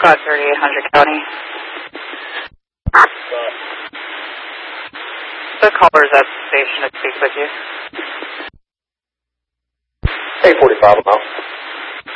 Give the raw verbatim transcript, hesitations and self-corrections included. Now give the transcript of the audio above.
Squad thirty-eight hundred County. The caller's at the station to speak with you. eight forty-five, about.